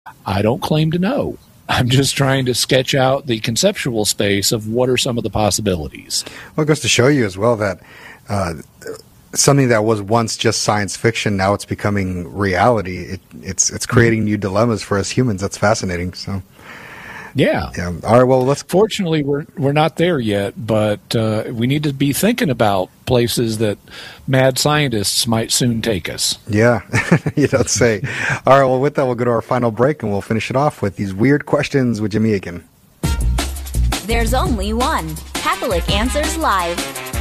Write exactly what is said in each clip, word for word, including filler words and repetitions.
I don't claim to know. I'm just trying to sketch out the conceptual space of what are some of the possibilities. Well, it goes to show you as well that uh, something that was once just science fiction, now it's becoming reality. It, it's it's creating new dilemmas for us humans. That's fascinating. So, yeah. yeah. All right. Well, let's. Fortunately, we're we're not there yet, but uh, we need to be thinking about places that mad scientists might soon take us. Yeah, you don't say. All right. Well, with that, we'll go to our final break, and we'll finish it off with these weird questions with Jimmy Akin. There's only one Catholic Answers Live.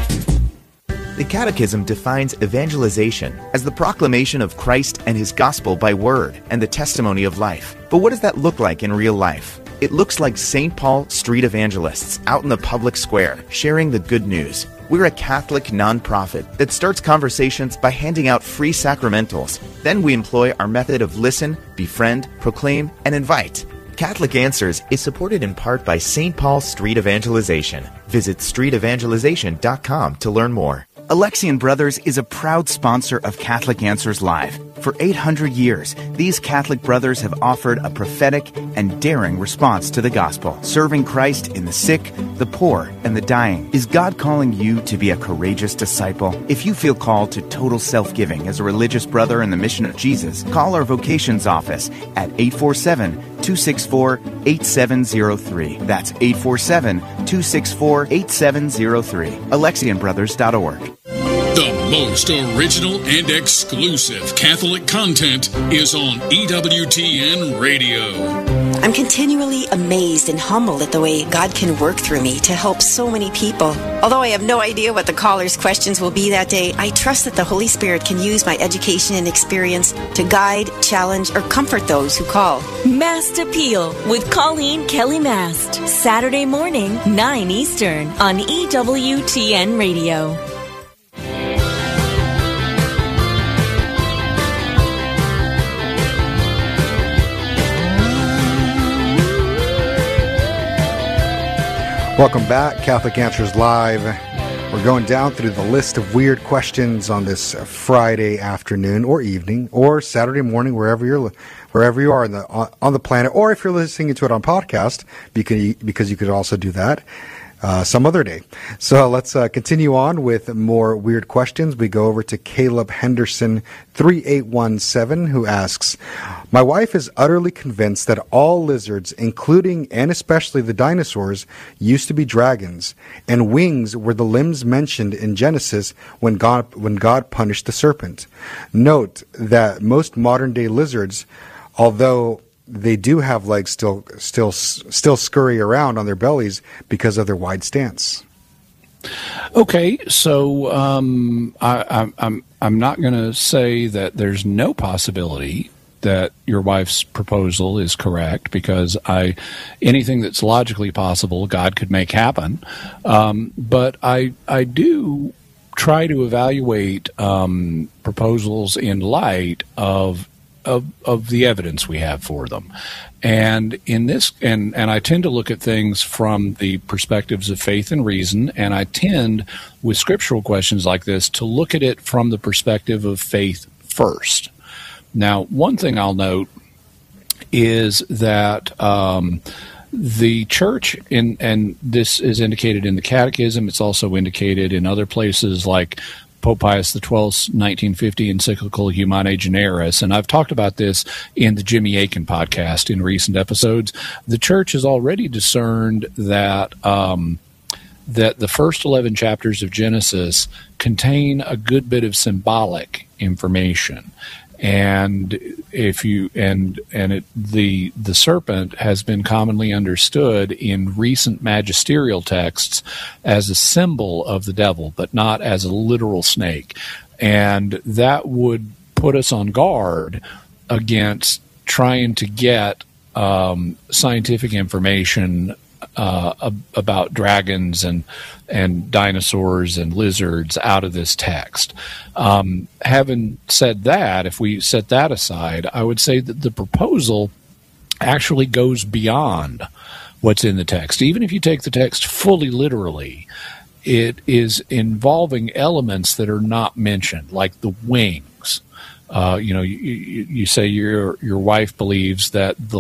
The Catechism defines evangelization as the proclamation of Christ and His gospel by word and the testimony of life. But what does that look like in real life? It looks like Saint Paul street evangelists out in the public square sharing the good news. We're a Catholic nonprofit that starts conversations by handing out free sacramentals. Then we employ our method of listen, befriend, proclaim, and invite. Catholic Answers is supported in part by Saint Paul Street Evangelization. Visit street evangelization dot com to learn more. Alexian Brothers is a proud sponsor of Catholic Answers Live. For eight hundred years, these Catholic brothers have offered a prophetic and daring response to the gospel, serving Christ in the sick, the poor, and the dying. Is God calling you to be a courageous disciple? If you feel called to total self-giving as a religious brother in the mission of Jesus, call our vocations office at eight four seven, two six four, eight seven zero three. That's eight four seven, two six four, eight seven zero three. Alexian Brothers dot org. The most original and exclusive Catholic content is on E W T N Radio. I'm continually amazed and humbled at the way God can work through me to help so many people. Although I have no idea what the caller's questions will be that day, I trust that the Holy Spirit can use my education and experience to guide, challenge, or comfort those who call. Mast Appeal with Colleen Kelly Mast. Saturday morning, nine Eastern on E W T N Radio. Welcome back, Catholic Answers Live. We're going down through the list of weird questions on this Friday afternoon or evening or Saturday morning, wherever you're, wherever you are on the on the planet, or if you're listening to it on podcast, because because you could also do that uh, some other day. So let's uh, continue on with more weird questions. We go over to Caleb Henderson three eight one seven, who asks, my wife is utterly convinced that all lizards, including and especially the dinosaurs, used to be dragons, and wings were the limbs mentioned in Genesis when God, when God punished the serpent. Note that most modern-day lizards, although they do have legs, still still still scurry around on their bellies because of their wide stance. Okay, so um, I, I'm I'm I'm not going to say that there's no possibility that your wife's proposal is correct, because I anything that's logically possible, God could make happen. Um, but I I do try to evaluate um, proposals in light of. Of, of the evidence we have for them. And in this, and, and I tend to look at things from the perspectives of faith and reason, and I tend, with scriptural questions like this, to look at it from the perspective of faith first. Now, one thing I'll note is that um, the church, in, and this is indicated in the Catechism, it's also indicated in other places like Pope Pius the twelfth's nineteen fifty encyclical Humanae Generis, and I've talked about this in the Jimmy Akin podcast in recent episodes. The Church has already discerned that um, that the first eleven chapters of Genesis contain a good bit of symbolic information. And if you and and it, the the serpent has been commonly understood in recent magisterial texts as a symbol of the devil, but not as a literal snake. And that would put us on guard against trying to get um, scientific information uh, ab- about dragons and and dinosaurs and lizards out of this text. Um, having said that, if we set that aside, I would say that the proposal actually goes beyond what's in the text. Even if you take the text fully literally, it is involving elements that are not mentioned, like the wings. Uh, you know, you, you, you say your your wife believes that the